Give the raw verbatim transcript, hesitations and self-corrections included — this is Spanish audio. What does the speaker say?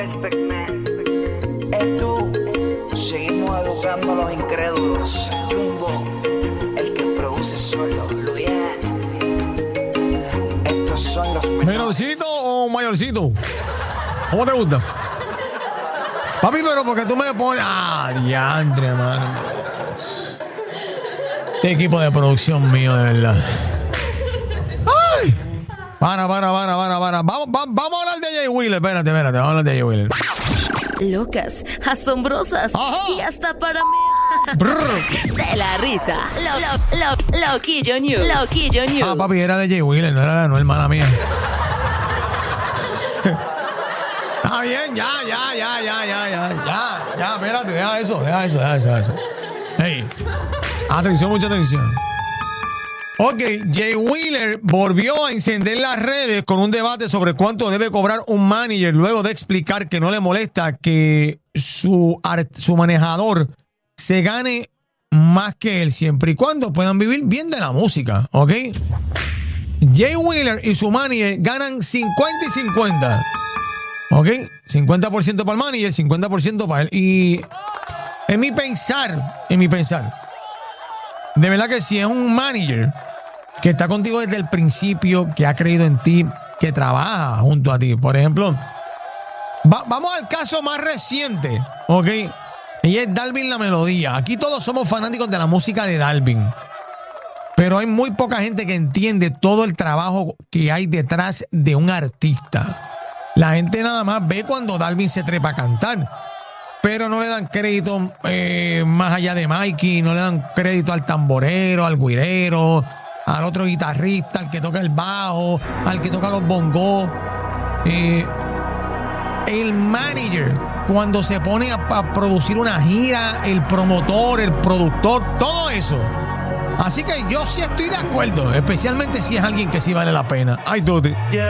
Es tú, seguimos educando a los incrédulos. Jumbo, el que produce solo, Luyan. Estos son los menores. ¿Menorcito o mayorcito? ¿Cómo te gusta? Papi, pero porque tú me pones... Ah, diantre, mano. Este equipo de producción mío, de verdad. ¡Ay! Para, para, para, para, para. Vamos, va, vamos a hablar de Jay Wheeler. Espérate, espérate, vamos a hablar de Jay Wheeler. Locas, asombrosas. Ajá. Y hasta para mí. De la risa. Lo, lo, lo, Loquillo News. Loquillo News. Ah, papi, era de Jay Wheeler, no era no es mala mía. Está bien, ya, ya, ya, ya, ya, ya, ya, ya, espérate, deja eso, deja eso, deja eso, deja eso. Hey, atención, mucha atención. Ok, Jay Wheeler volvió a encender las redes con un debate sobre cuánto debe cobrar un manager luego de explicar que no le molesta que su, art, su manejador se gane más que él siempre y cuando puedan vivir bien de la música, ¿ok? Jay Wheeler y su manager ganan cincuenta y cincuenta. ¿Ok? cincuenta por ciento para el manager, cincuenta por ciento para él. Y en mi pensar, en mi pensar, de verdad que si es un manager que está contigo desde el principio, que ha creído en ti, que trabaja junto a ti. Por ejemplo, va, vamos al caso más reciente, ¿ok? Y es Dalvin La Melodía. Aquí todos somos fanáticos de la música de Dalvin. Pero hay muy poca gente que entiende todo el trabajo que hay detrás de un artista. La gente nada más ve cuando Dalvin se trepa a cantar, pero no le dan crédito eh, más allá de Mikey, no le dan crédito al tamborero, al güirero, al otro guitarrista, al que toca el bajo, al que toca los bongos. Eh, el manager, cuando se pone a, a producir una gira, el promotor, el productor, todo eso. Así que yo sí estoy de acuerdo, especialmente si es alguien que sí vale la pena. Ay, Tuti. Yeah.